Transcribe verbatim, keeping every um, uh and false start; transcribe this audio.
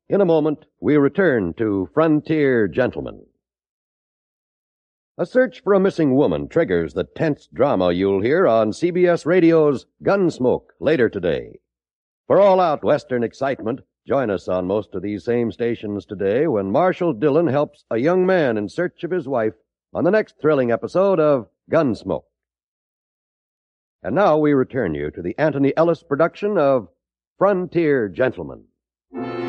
In a moment, we return to Frontier Gentlemen. A search for a missing woman triggers the tense drama you'll hear on C B S Radio's Gunsmoke later today. For all-out Western excitement, join us on most of these same stations today when Marshall Dillon helps a young man in search of his wife on the next thrilling episode of Gunsmoke. And now we return you to the Anthony Ellis production of Frontier Gentlemen.